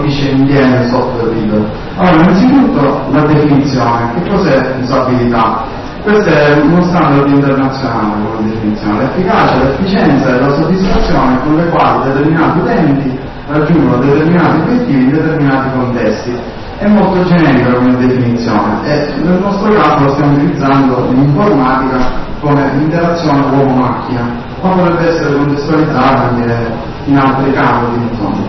definisce insieme il software libero? Allora, innanzitutto la definizione. Che cos'è usabilità? Questo è uno standard internazionale come definizione. L'efficacia, l'efficienza e la soddisfazione con le quali determinati utenti raggiungono determinati obiettivi in determinati contesti. È molto generica come definizione e nel nostro caso lo stiamo utilizzando in informatica come interazione uomo-macchina, ma potrebbe essere contestualizzata anche in altri campi, insomma.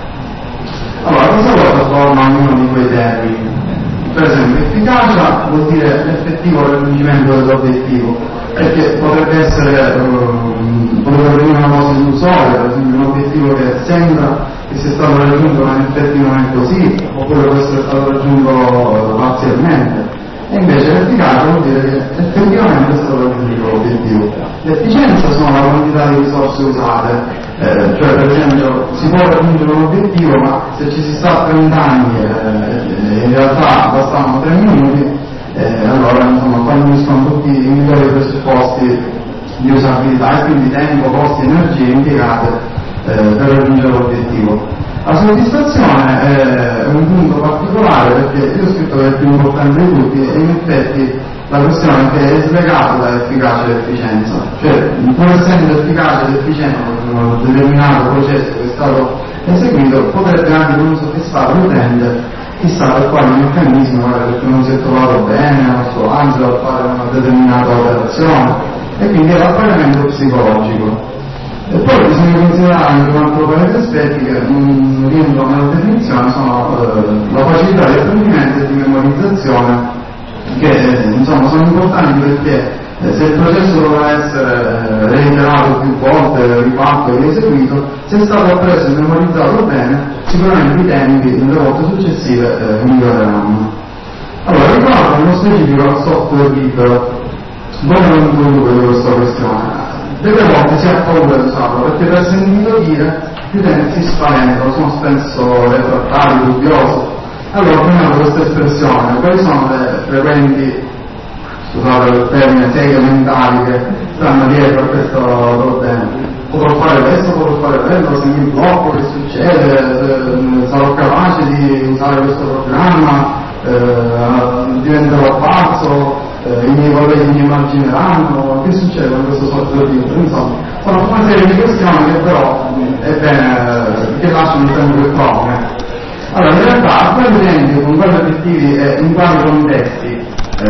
Allora, cosa trasforma ognuno di quei termini? Per esempio, efficacia vuol dire l'effettivo raggiungimento dell'obiettivo, perché potrebbe venire una cosa illusoria, per esempio un obiettivo che sembra che sia stato raggiunto ma in effetti non è così, oppure può essere stato raggiunto parzialmente. E invece l'efficacia vuol dire che effettivamente è stato raggiunto l'obiettivo. L'efficienza sono la quantità di risorse usate, cioè per esempio si può raggiungere un obiettivo ma se ci si sta a 30 anni in realtà bastavano 3 minuti, allora insomma falliscono tutti i migliori presupposti di usabilità e quindi tempo, costi, energie impiegate per raggiungere l'obiettivo. La soddisfazione è un punto particolare perché io ho scritto che è il più importante di tutti e in effetti la questione è che è slegata da efficacia e efficienza, cioè pur essendo efficace ed efficiente un determinato processo che è stato eseguito potrebbe anche non soddisfare l'utente chissà per quali meccanismi, magari perché non si è trovato bene, non so, anzi a fare una determinata operazione e quindi è l'appagamento psicologico. E poi bisogna considerare anche un altro paio di aspetti che non rientrano nella definizione, sono la facilità di apprendimento e di memorizzazione, che insomma sono importanti perché se il processo dovrà essere reiterato più volte, rifatto e rieseguito, se è stato appreso e memorizzato bene, sicuramente i tempi nelle volte successive miglioreranno. Allora, riguardo nello specifico al software libero, dove lo introduco questa questione? Delle volte si ha paura di usarlo perché per sentito dire gli utenti si spaventano, sono spesso refrattari, dubbiosi. Allora prendiamo questa espressione, quali sono le frequenti, scusate il termine, seghe mentali che stanno dietro a questo problema? Potrò fare questo, potrò fare quello, se mi blocco che succede, sarò capace di usare questo programma, diventerò pazzo, i miei colleghi mi immagineranno, che succede con questo software libero? Insomma, sono una serie di questioni che però è bene, che lasciano il tempo che trovano. Allora, in realtà, a quali utenti, con quali obiettivi e in quali contesti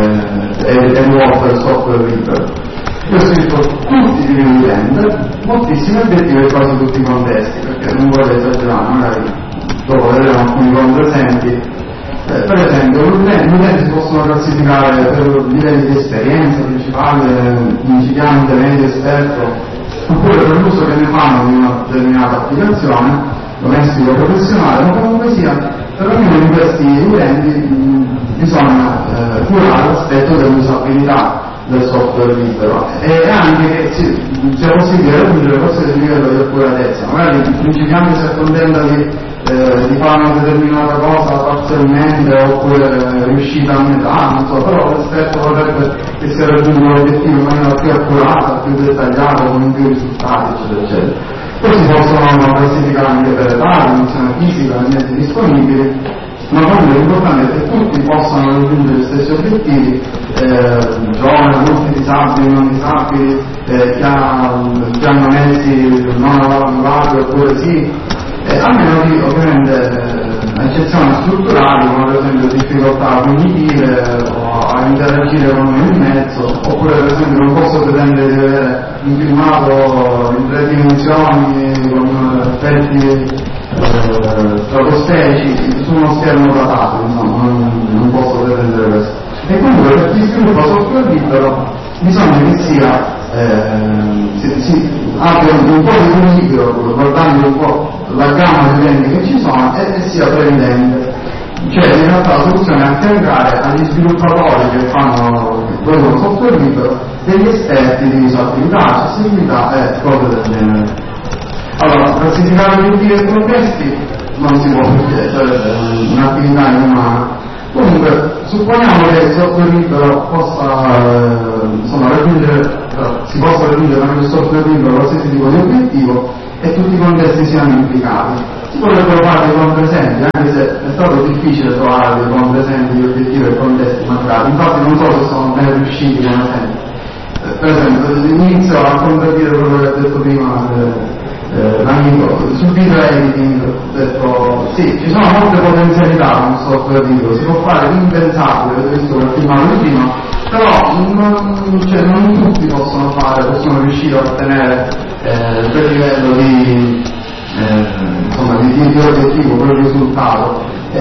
è rivolto il software libero? Io ho scritto tutti i tipi di utente, moltissimi obiettivi e quasi tutti i contesti, perché non vorrei esagerare, magari dopo vedremo alcuni contesempi. Per esempio, gli utenti si possono classificare per livelli di esperienza, principale, principiante, medio, esperto, oppure per l'uso che ne fanno di una determinata applicazione, domestico o professionale, ma comunque sia, per ognuno di questi utenti bisogna curare l'aspetto dell'usabilità del software libero e anche che sia possibile raggiungere qualsiasi livello di accuratezza. Magari il principiante si accontenta di fare una determinata cosa parzialmente oppure riuscita a metà, non so, però l'esperto vorrebbe che si raggiunga l'obiettivo in maniera più accurata, più dettagliata, con più risultati, eccetera, eccetera. Poi si possono classificare anche per età, condizione fisica, i mezzi disponibili, ma comunque l'importante è che tutti possano raggiungere gli stessi obiettivi, giovani, adulti, disabili, non disabili, che hanno mezzi non avanzati oppure sì, a meno di ovviamente eccezioni strutturali come per esempio difficoltà cognitive o a interagire con il mezzo, oppure per esempio non posso pretendere di avere un filmato in 3 dimensioni con effetti stratosferici su uno schermo datato, insomma non posso pretendere questo. E comunque per chi sviluppa software libero bisogna che sia abbia un po' di equilibrio guardando un po' la gamma di utenti che ci sono e sia previdente, cioè in realtà la soluzione è affiancare agli sviluppatori che fanno quello software libero degli esperti di usabilità, accessibilità e cose del genere. Allora, classificare obiettivi e contesti non si può perché è un'attività inumana. Comunque, supponiamo che il software libero possa si possa raggiungere con il software libero qualsiasi tipo di obiettivo e tutti i contesti siano implicati. Si potrebbero fare dei contesempi, anche stato difficile trovare dei contraesempi di obiettivi e contesti mancati, infatti non so se sono ben riusciti come sempre. Per esempio, inizio a contraddire quello che ha detto prima l'amico sul video editing. Ho detto sì, ci sono molte potenzialità con un software video, si può fare l'impensabile, avete visto quel filmato di prima, però non tutti possono riuscire a ottenere quel livello di obiettivo, quel risultato.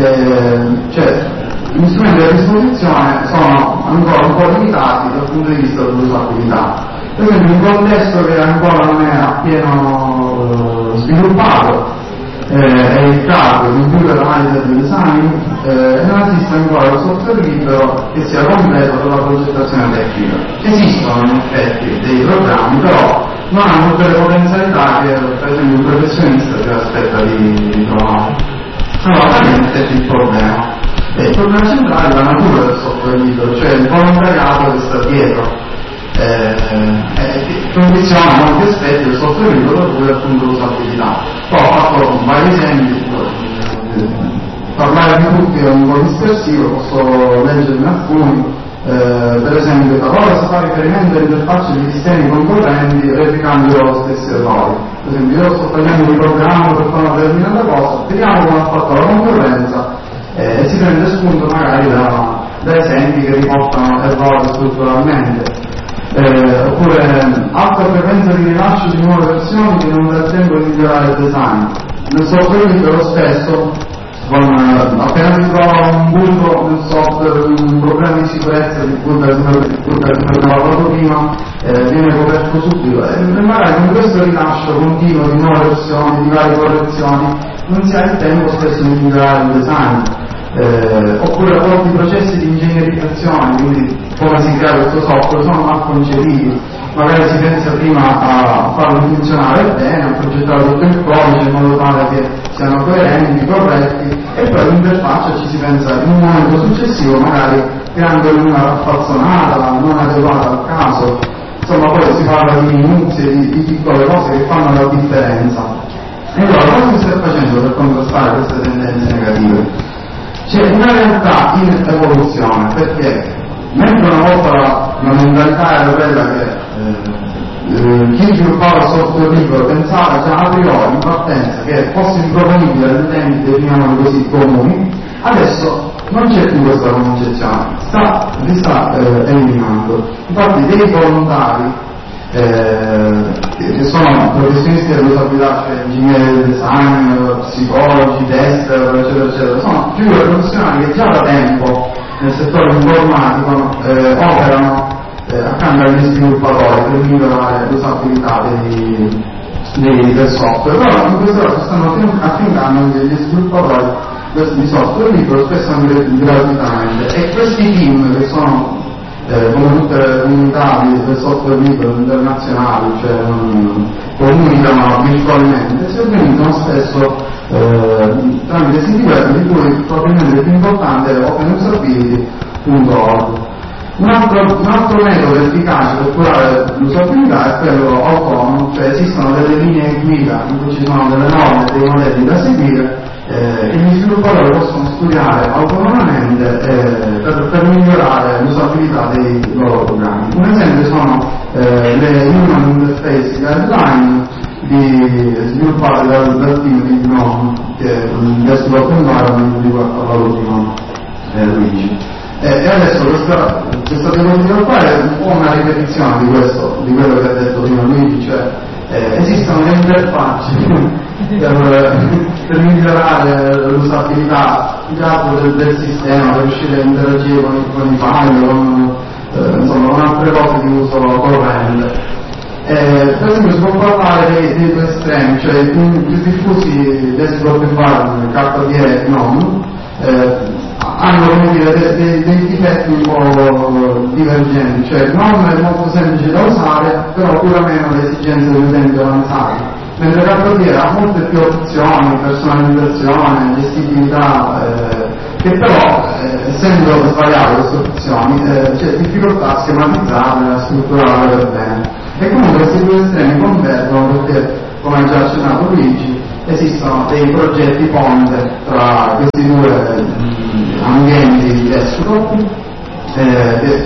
Gli strumenti a disposizione sono ancora un po' limitati dal punto di vista dell'usabilità. Per esempio, in un contesto che ancora non è appieno sviluppato è il caso di computer analysis and design, non esiste ancora un software libero che sia completo per la progettazione tecnica. Esistono in effetti dei programmi, però non hanno tutte le potenzialità che per esempio un professionista si aspetta di trovare. Allora, ovviamente c'è il problema. Il problema centrale è la natura del software libero, cioè il volontariato che sta dietro. Condiziona molti aspetti del software libero, pure appunto l'usabilità. Poi ho fatto vari esempi, parlare di tutti è un po' dispersivo, posso leggerne alcuni. Per esempio, talora si fa riferimento all'interfaccia di sistemi concorrenti replicando i loro stessi errori. Per esempio, io sto facendo un programma per fare una determinata cosa, vediamo come ha fatto la concorrenza e si prende spunto magari da esempi che riportano errori strutturalmente. Oppure alta frequenza di rilascio di nuove versioni che non dà tempo di migliorare il design. Nel software libero spesso appena si trova un buco nel software, un problema di sicurezza di cui abbiamo parlato prima, viene coperto subito e magari con questo rilascio continuo di nuove versioni, di varie correzioni, non si ha il tempo spesso di migliorare il design. Oppure molti processi di ingegnerizzazione, quindi come si crea questo software, sono mal concepiti. Magari si pensa prima a farlo funzionare bene, a progettare tutto il codice in modo tale che siano coerenti, corretti, e poi l'interfaccia ci si pensa in un momento successivo, magari creandole una raffazzonata, non adeguata al caso. Insomma, poi si parla di minuzie, di piccole cose che fanno la differenza. E allora cosa si sta facendo per contrastare queste tendenze negative? C'è una realtà in evoluzione, perché mentre una volta la mentalità era quella che chi sviluppava il software libero pensava già a priori in partenza che fosse improponibile nei tempi, definiamoli così, comuni, adesso non c'è più questa concezione, si sta eliminando. Infatti dei volontari che sono professionisti dell'usabilità, cioè ingegneri del design, psicologi, tester, eccetera eccetera, sono figure professionali che già da tempo nel settore informatico operano accanto agli sviluppatori per migliorare l'usabilità del software. Però in questo caso stanno affiancando degli sviluppatori di software libero, spesso anche gratuitamente, e questi team che sono come tutte le comunità del software libero internazionali, cioè comunicano virtualmente, si organizzano spesso tramite siti web, di cui probabilmente il più importante è openusability.org. Un altro metodo efficace per curare l'usabilità è quello autonomo, cioè esistono delle linee guida in cui ci sono delle norme, dei modelli da seguire che gli sviluppatori possono studiare autonomamente per migliorare l'usabilità dei loro programmi. Un esempio sono le Human Interface Guideline sviluppate dal team di GNOME, che è un desktop environment di cui ha parlato prima Luigi. E adesso questa diapositiva qua è un po' una ripetizione di quello che ha detto prima Luigi, cioè esistono le interfacce per migliorare l'usabilità del sistema, per riuscire a interagire con i file, con altre cose di uso corrente. Per esempio si può parlare dei due estremi, cioè i più diffusi desktop environment, KDE e GNOME, hanno dei difetti un po' divergenti, cioè GNOME è molto semplice da usare, però pure meno le esigenze degli utenti avanzati, mentre KDE ha molte più opzioni, personalizzazione, gestibilità, che però, essendo svariate queste opzioni, c'è difficoltà a schematizzarle, a strutturarle per bene. E comunque questi due estremi convergono perché, come ha già accennato Luigi, esistono dei progetti ponte tra questi due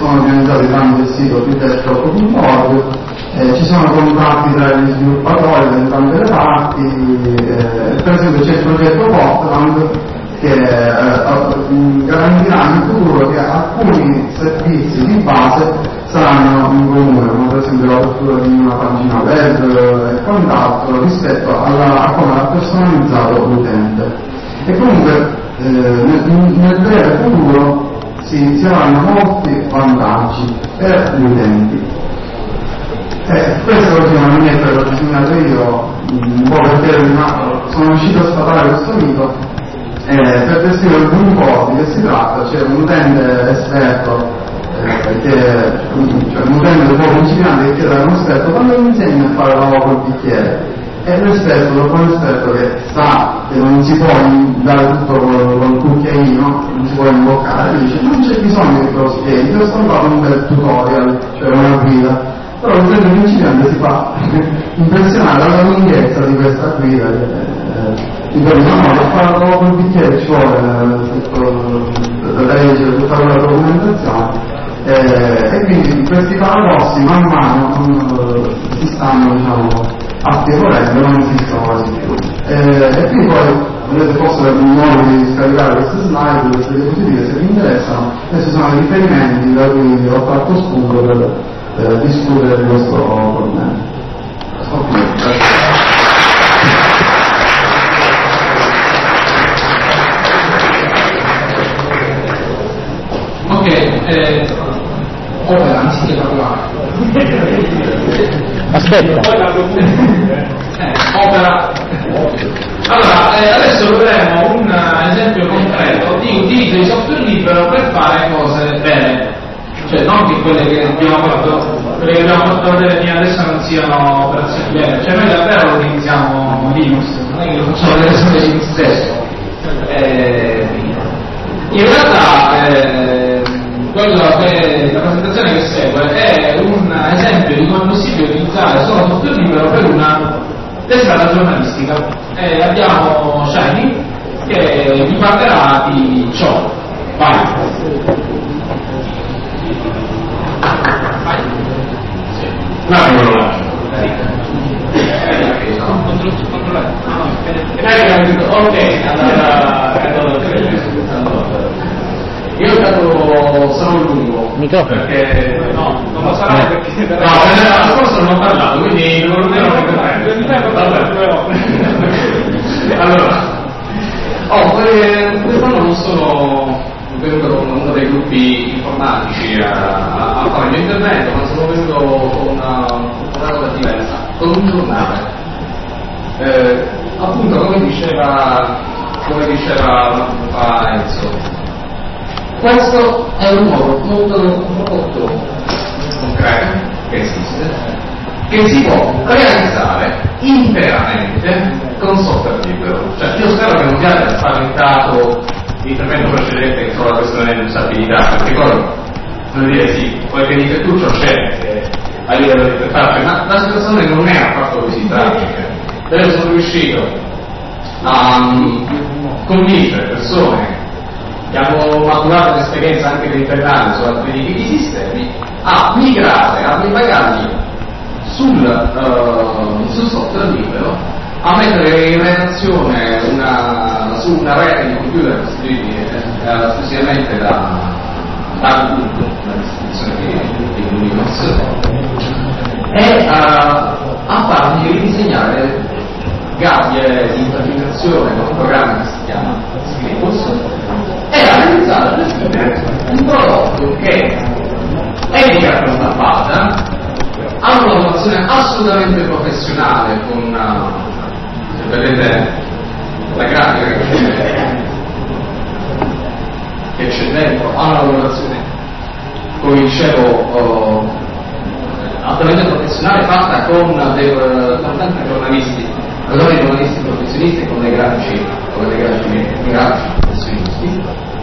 sono organizzati tramite il sito bitestop.org, ci sono contatti tra gli sviluppatori da entrambe le parti, per esempio c'è il progetto Portland che garantirà in futuro che alcuni servizi di base saranno in comune, come per esempio l'apertura di una pagina web e quant'altro, rispetto a come ha personalizzato l'utente. E comunque nel breve futuro si avranno molti vantaggi per gli utenti. Questo è una vignetta che ho disegnato io, un po' perché sono riuscito a sfatare questo mito, per descrivere un po' di che si tratta. C'è un utente esperto, cioè un utente un po' principiante che chiede a un esperto quando mi insegna a fare lavoro col bicchiere, e l'esperto, dopo l'esperto che sa che non si può dare tutto col cucchiaino, non si può imboccare, dice non c'è bisogno che te lo spieghi, ti ho stampato un bel tutorial, cioè una guida. Però l'utente principiante si fa impressionare dalla lunghezza di questa guida, dico no, per fare lavoro col bicchiere ci vuole da leggere tutta quella documentazione, e quindi questi paradossi man mano si stanno, diciamo, affievolendo, non esistono quasi più. E qui poi volete forse di nuovo di scaricare queste slide, queste diapositive se vi interessano, e ci sono i riferimenti da cui ho tratto spunto per discutere di questo problema. Opera anziché parlare. Aspetta. Opera. Allora, adesso vedremo un esempio concreto di utilizzo di software libero per fare cose vere. Cioè non che quelle che abbiamo fatto vedere fino adesso non siano operazioni vere. Cioè noi davvero utilizziamo Linux, non è che lo facciamo vedere sempre Linux stesso. In realtà la presentazione che segue è un esempio di come è possibile utilizzare solo software libero per una testata giornalistica. Abbiamo Shiny che vi parlerà di ciò. Vai. Ok, io sono lungo. Microfono. Perché no, non lo sarà perché l'anno scorso non ho parlato, quindi non allora, quest'anno non sono venuto con uno dei gruppi informatici a fare il mio intervento, ma sono venuto con una cosa diversa, con un giornale. Appunto, come diceva Enzo, questo è un prodotto concreto che esiste, che si può realizzare interamente con software libero. Cioè, io spero che non vi abbia spaventato l'intervento precedente che sulla questione dell'usabilità, perché poi, devo dire, sì, qualche difettuccio c'è a livello di interfaccia, ma la situazione non è affatto così tragica. Io sono riuscito a convincere persone che hanno maturato l'esperienza anche trentennale su altri tipi di sistemi a migrare, a ripagarli sul software libero, a mettere in relazione su una rete di computer costituita esclusivamente da Ubuntu, la distribuzione di Linux, e a fargli ridisegnare gabbie di interpretazione con un programma che si chiama Scribus, e a realizzare alla fine un prodotto che è di carta stampata, ha una lavorazione assolutamente professionale con, se vedete la grafica che c'è dentro, ha una lavorazione, come dicevo, altamente professionale, fatta con tanti giornalisti, professionisti e con dei grafici professionisti,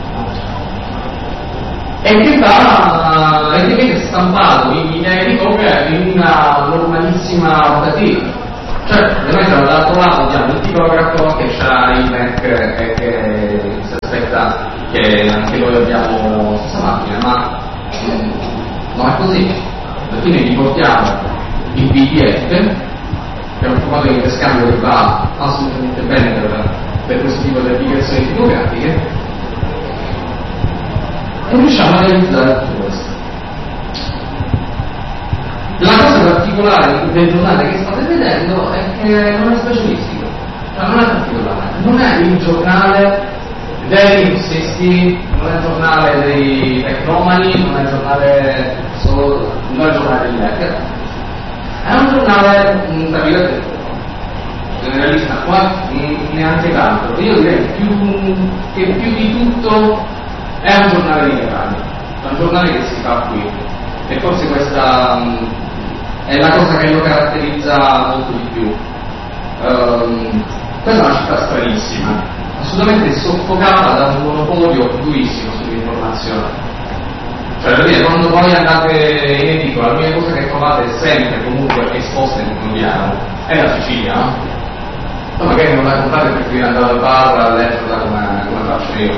e che viene stampato in copia in una normalissima rotativa. Cioè, ovviamente dall'altro lato abbiamo il tipografo che ha il Mac e che si aspetta che anche noi abbiamo la stessa macchina, ma Non è così. Alla fine gli portiamo il PDF, che è un formato di interscambio che va assolutamente bene per questo tipo di applicazioni tipografiche, e riusciamo a realizzare tutto questo. La cosa particolare del giornale che state vedendo è che non è specialistico, cioè non è particolare, non è il giornale dei linguisti, non è il giornale dei tecnomani, non è il giornale solo, non è il giornale degli hacker, è un giornale tra virgolette generalista, qua neanche tanto. Io direi che più di tutto è un giornale di Catania, è un giornale che si fa qui, e forse questa è la cosa che lo caratterizza molto di più. Questa è una città stranissima, assolutamente soffocata da un monopolio durissimo sull'informazione. Cioè, per dire, quando voi andate in edicola, l'unica cosa che trovate sempre comunque esposta in italiano è la Sicilia, no? Ma magari non la comprate perché andate al bar a leggerla come faccio io,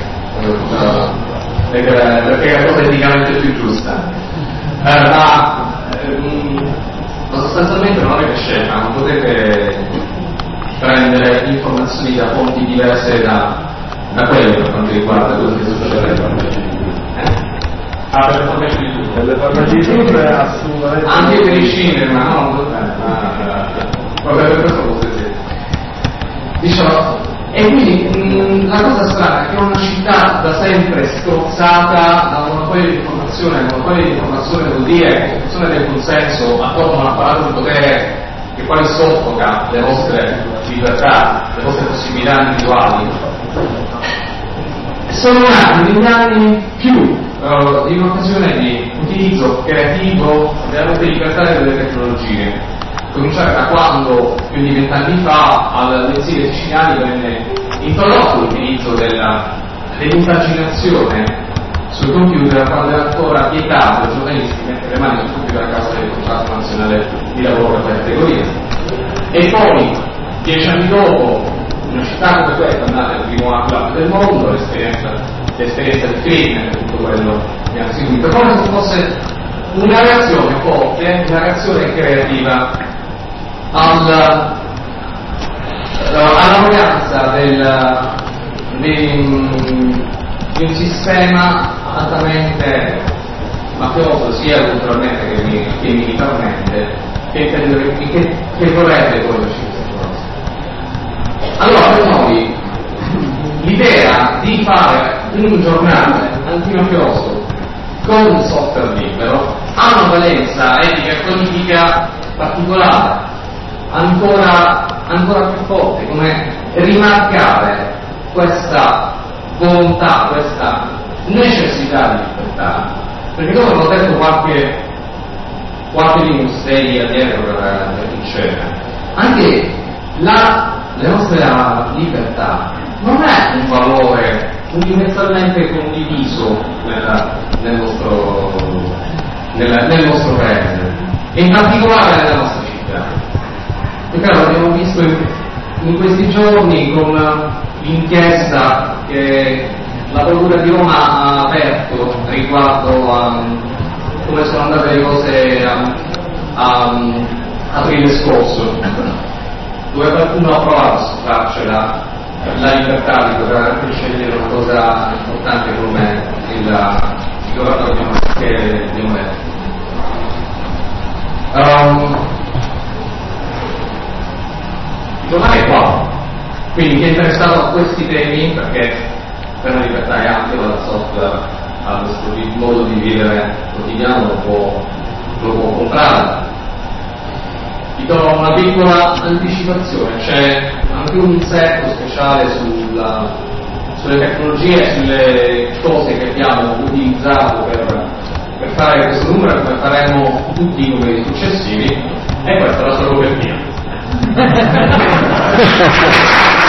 perché è la cosa eticamente più giusta. Ma sostanzialmente non avete scelta, non potete prendere informazioni da fonti diverse da quelle per quanto riguarda quello che succede. Per le farmacie di tutto. Per le farmacie di tutto è assolutamente. Anche per i cinema, no? Vabbè, per questo potete. Diciamo, e quindi la cosa strana è che è una città da sempre strozzata da un monopolio di informazione. Il monopolio di informazione vuol dire costruzione del consenso attorno a un apparato di potere che poi soffoca le vostre libertà, le vostre possibilità individuali. Sono nati negli anni più di un'occasione di utilizzo creativo della libertà delle tecnologie. Cominciare da quando, più di 20 anni fa, al mensile siciliani venne introdotto l'utilizzo dell'impaginazione sul computer, quando era ancora vietato ai giornalisti mettere le mani sul computer a causa del contratto nazionale di lavoro per categoria. E poi, 10 anni dopo, una città come questa è nata il primo club del mondo, l'esperienza del film, tutto quello che abbiamo seguito, come se fosse una reazione forte, una reazione creativa all'arroganza di un sistema altamente mafioso, sia culturalmente che militarmente, che vorrebbe conoscersi. Allora, per noi l'idea di fare un giornale antimafioso con software libero ha una valenza etica e politica particolare, ancora più forte, come rimarcare questa volontà, questa necessità di libertà, perché loro hanno detto qualche linguisteria dietro per vincere. Anche le nostre libertà non è un valore universalmente condiviso nel nostro paese, e in particolare nella nostra città. E però abbiamo visto in questi giorni con l'inchiesta che la Procura di Roma ha aperto riguardo a come sono andate le cose a aprile scorso, dove qualcuno ha provato a sottrarci la libertà di poter anche scegliere una cosa importante come il governo che abbiamo letto. Il giornale è qua, quindi chi è interessato a questi temi, perché per la libertà è anche la software ha questo modo di vivere quotidiano, lo può comprare. Vi do una piccola anticipazione, c'è anche un inserto speciale sulle tecnologie, sulle cose che abbiamo utilizzato per fare questo numero, come faremo tutti i numeri successivi, e questa è la sua copertina.